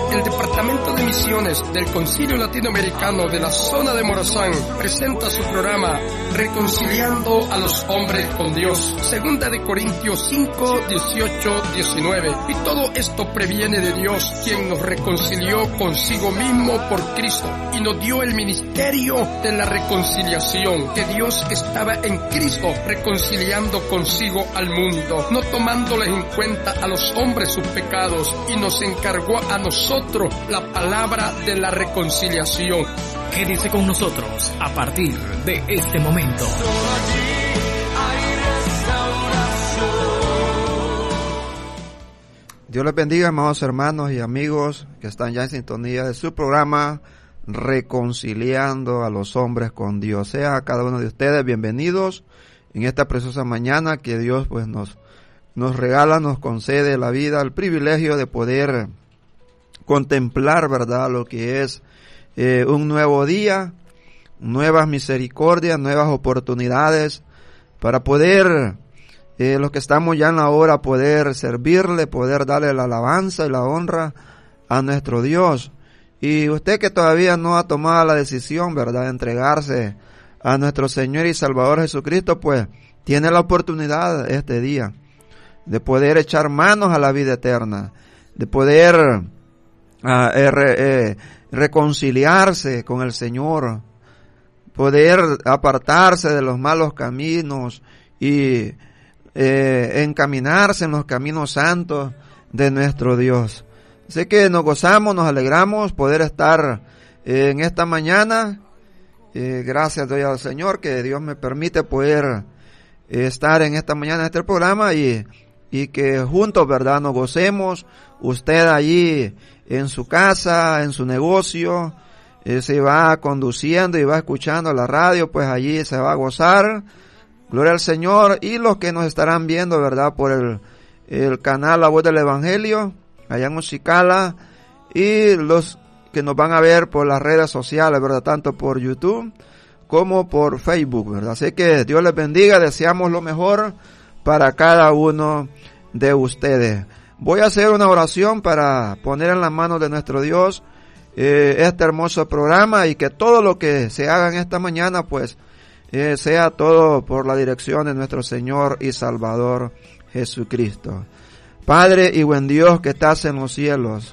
El Departamento de Misiones del Concilio Latinoamericano de la zona de Morazán presenta su programa Reconciliando a los hombres con Dios, 2 de Corintios 5, 18, 19. Y todo esto previene de Dios, quien nos reconcilió consigo mismo por Cristo y nos dio el ministerio de la reconciliación, que Dios estaba en Cristo reconciliando consigo al mundo, no tomándoles en cuenta a los hombres sus pecados, y nos encargó a nosotros la palabra de la reconciliación. Quédese con nosotros a partir de este momento. Dios les bendiga, amados hermanos y amigos que están ya en sintonía de su programa Reconciliando a los hombres con Dios. Sea cada uno de ustedes bienvenidos en esta preciosa mañana que Dios pues nos regala, nos concede la vida, el privilegio de poder contemplar, ¿verdad?, lo que es un nuevo día, nuevas misericordias, nuevas oportunidades para poder, los que estamos ya en la hora, poder servirle, poder darle la alabanza y la honra a nuestro Dios. Y usted que todavía no ha tomado la decisión, ¿verdad?, de entregarse a nuestro Señor y Salvador Jesucristo, pues tiene la oportunidad este día de poder echar manos a la vida eterna, de poder reconciliarse con el Señor, poder apartarse de los malos caminos y encaminarse en los caminos santos de nuestro Dios. Así que nos gozamos, nos alegramos poder estar en esta mañana. Gracias doy al Señor que Dios me permite poder estar en esta mañana en este programa y que juntos, ¿verdad?, nos gocemos. Usted allí en su casa, en su negocio, se va conduciendo y va escuchando la radio, pues allí se va a gozar. Gloria al Señor. Y los que nos estarán viendo, ¿verdad?, por el canal La Voz del Evangelio, allá en Musicala, y los que nos van a ver por las redes sociales, ¿verdad?, tanto por YouTube como por Facebook, ¿verdad? Así que Dios les bendiga, deseamos lo mejor para cada uno de ustedes. Voy a hacer una oración para poner en las manos de nuestro Dios este hermoso programa, y que todo lo que se haga en esta mañana pues sea todo por la dirección de nuestro Señor y Salvador Jesucristo. Padre y buen Dios que estás en los cielos,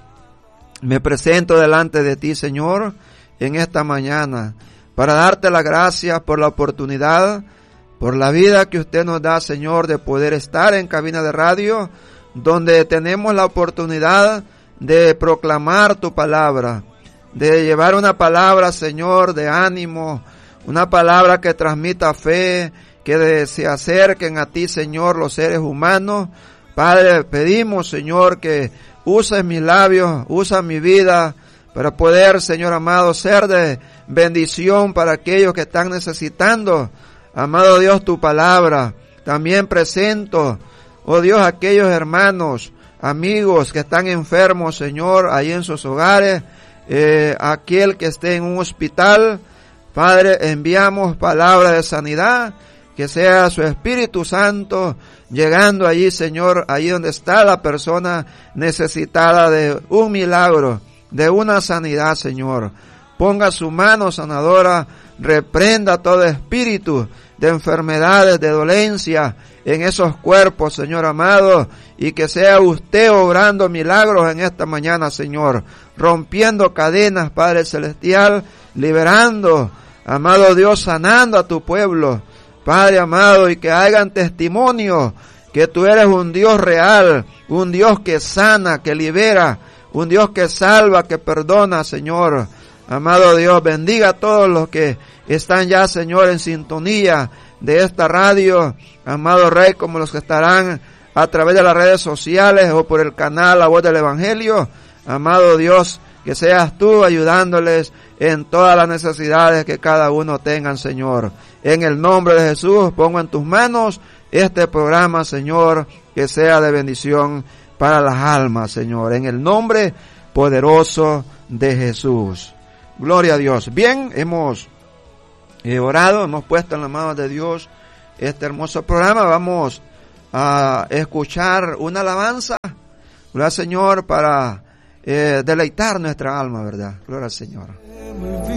me presento delante de ti, Señor, en esta mañana para darte las gracias por la oportunidad, por la vida que usted nos da, Señor, de poder estar en cabina de radio, donde tenemos la oportunidad de proclamar tu palabra, de llevar una palabra, Señor, de ánimo, una palabra que transmita fe, que se acerquen a ti, Señor, los seres humanos. Padre, pedimos, Señor, que uses mis labios, usa mi vida, para poder, Señor amado, ser de bendición para aquellos que están necesitando, amado Dios, tu palabra. También presento, oh Dios, aquellos hermanos, amigos que están enfermos, Señor, ahí en sus hogares, aquel que esté en un hospital. Padre, enviamos palabra de sanidad, que sea su Espíritu Santo llegando allí, Señor, allí donde está la persona necesitada de un milagro, de una sanidad, Señor. Ponga su mano sanadora, reprenda todo espíritu de enfermedades, de dolencia en esos cuerpos, Señor amado, y que sea usted obrando milagros en esta mañana, Señor, rompiendo cadenas, Padre Celestial, liberando, amado Dios, sanando a tu pueblo, Padre amado, y que hagan testimonio que tú eres un Dios real, un Dios que sana, que libera, un Dios que salva, que perdona, Señor. Amado Dios, bendiga a todos los que están ya, Señor, en sintonía de esta radio, amado Rey, como los que estarán a través de las redes sociales o por el canal La Voz del Evangelio. Amado Dios, que seas tú ayudándoles en todas las necesidades que cada uno tengan, Señor. En el nombre de Jesús, pongo en tus manos este programa, Señor, que sea de bendición para las almas, Señor. En el nombre poderoso de Jesús. Gloria a Dios. Bien, hemos orado, hemos puesto en las manos de Dios este hermoso programa. Vamos a escuchar una alabanza, gloria al Señor, para deleitar nuestra alma, ¿verdad? Gloria al Señor.